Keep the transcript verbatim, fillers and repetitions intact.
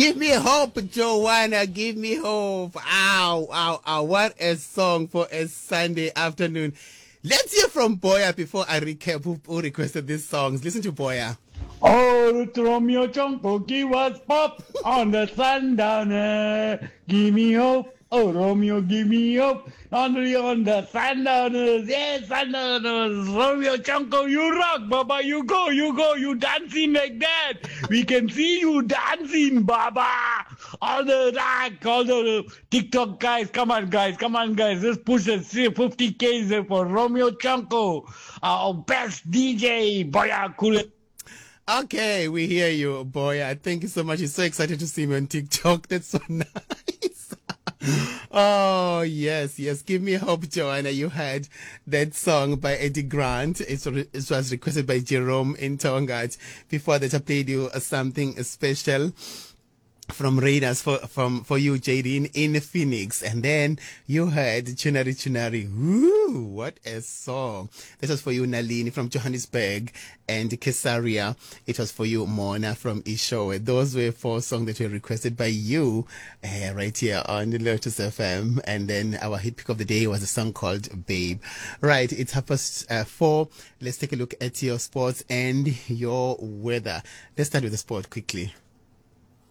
Give me hope, Joanna. Give me hope. Ow, ow, ow. What a song for a Sunday afternoon. Let's hear from Boya before I recap who, who requested these songs. Listen to Boya. Oh, Romeo Chonko, give us pop on the sundowner. Give me hope. Oh, Romeo, give me hope. On the, on the sundowners. Yes, sundowners. Romeo Chonko, you rock, Baba. You go, you go. You dancing like that. We can see you dancing, Baba. All the rock, all the TikTok guys. Come on, guys. Come on, guys. Let's push it. fifty K for Romeo Chonko. Our best D J. Boya Kule. Okay, we hear you, Boya. Thank you so much. He's so excited to see me on TikTok. That's so nice. Oh, yes, yes. Give me hope, Joanna. You heard that song by Eddie Grant. It was requested by Jerome in Tongat. Before that, I played you something special from Raiders for from for you, Jadine, in Phoenix. And then you heard Chunari Chunari. Woo, what a song. This was for you, Nalini from Johannesburg, and Kesaria. It was for you, Mona from Ishowe. Those were four songs that were requested by you uh, right here on the Lotus F M. And then our hit pick of the day was a song called Babe. Right, it's half past uh, four. Let's take a look at your sports and your weather. Let's start with the sport quickly.